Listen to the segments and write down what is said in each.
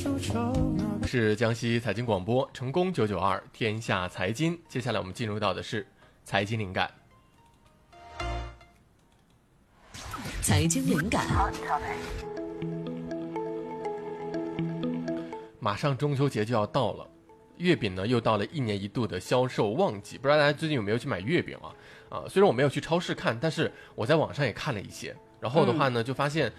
是江西财经广播成功992天下财经，接下来我们进入到的是财经灵感。 财经灵感。 马上中秋节就要到了，月饼呢又到了1年1度的销售旺季，不知道大家最近有没有去买月饼啊？虽然我没有去超市看，但是我在网上也看了一些，然后的话呢，就发现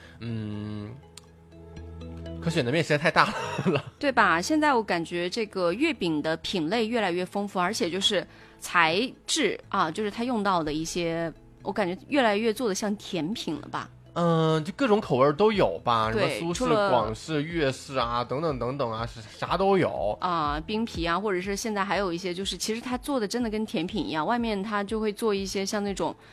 可选的面实在太大了， 对吧？现在我感觉这个月饼的品类越来越丰富，而且就是材质啊，就是它用到的一些，我感觉越来越做的像甜品了吧。 就各种口味都有吧，什么对， 苏式、广式、粤式啊，等等等等啊，啥都有啊，冰皮啊，或者是现在还有一些，就是其实它做的真的跟甜品一样，外面它就会做一些像那种，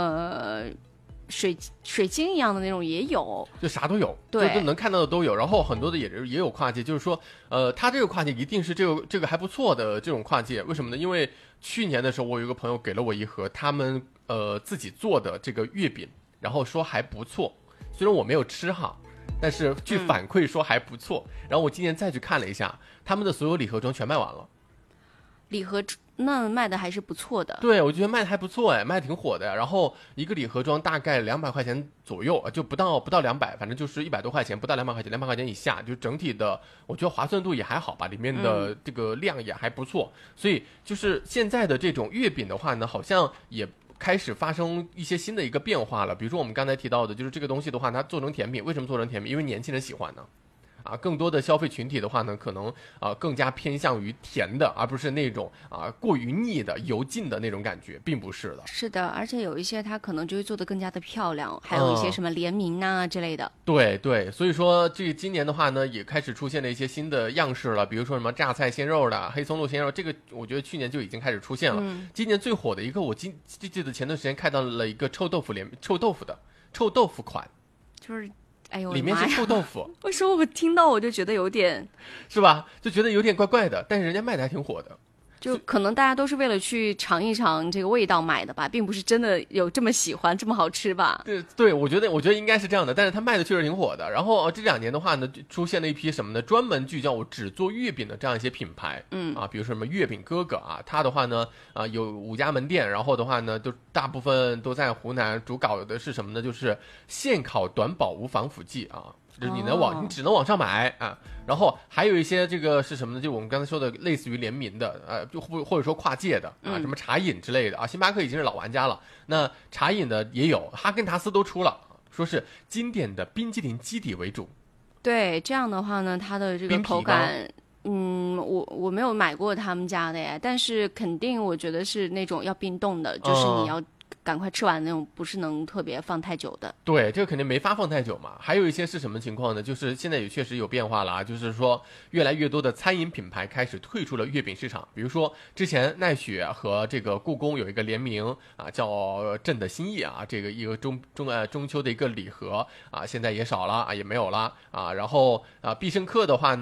水晶一样的那种也有， 就啥都有， 对， 就能看到的都有。然后很多的也有跨界，就是说，它这个跨界一定是这个还不错的这种跨界，为什么呢？因为去年的时候，我有一个朋友给了我一盒他们自己做的这个月饼，然后说还不错，虽然我没有吃哈，但是据反馈说还不错。然后我今年再去看了一下，他们的所有礼盒装全卖完了。 礼盒那卖的还是不错的， 对，我觉得卖的还不错哎，卖的挺火的呀。然后一个礼盒装大概200块钱左右，就不到200，反正就是100多块钱，不到200块钱，200块钱以下，就整体的我觉得划算度也还好吧，里面的这个量也还不错。所以就是现在的这种月饼的话呢，好像也开始发生一些新的一个变化了。比如说我们刚才提到的，就是这个东西的话，它做成甜品，为什么做成甜品？因为年轻人喜欢呢。更多的消费群体的话呢，可能更加偏向于甜的，而不是那种过于腻的、油尽的那种感觉，并不是的。 是的，而且有一些它可能就会做得更加的漂亮，还有一些什么联名啊之类的。 对对，所以说这今年的话呢，也开始出现了一些新的样式了，比如说什么榨菜鲜肉的、黑松露鲜肉，这个我觉得去年就已经开始出现了。今年最火的一个，我记得前段时间看到了一个臭豆腐款， 就是。哎呦， 里面是臭豆腐。 为什么我听到我就觉得有点， 是吧？就觉得有点怪怪的，但是人家卖的还挺火的。 就可能大家都是为了去尝一尝这个味道买的吧，并不是真的有这么喜欢这么好吃吧。 对，我觉得应该是这样的，但是它卖的确实挺火的。然后这2年的话呢，出现了一批什么呢？专门聚焦我只做月饼的这样一些品牌，比如说什么月饼哥哥啊，它的话呢有5家门店，然后的话呢都大部分都在湖南，主搞的是什么呢？就是现烤短保无防腐剂啊。就是你只能网上买啊，然后还有一些这个是什么呢？就我们刚才说的，类似于联名的，就或者说跨界的啊，什么茶饮之类的啊。星巴克已经是老玩家了，那茶饮的也有，哈根达斯都出了，说是经典的冰激凌基底为主。 对，这样的话呢，它的这个口感，我没有买过他们家的耶，但是肯定我觉得是那种要冰冻的，就是你要赶快吃完那种，不是能特别放太久的。 对，这个肯定没法放太久嘛。还有一些是什么情况呢？就是现在也确实有变化了啊，就是说越来越多的餐饮品牌开始退出了月饼市场。比如说之前奈雪和这个故宫有一个联名啊，叫朕的心意啊，这个一个中秋的一个礼盒啊，现在也少了啊，也没有了啊。然后必胜客的话呢，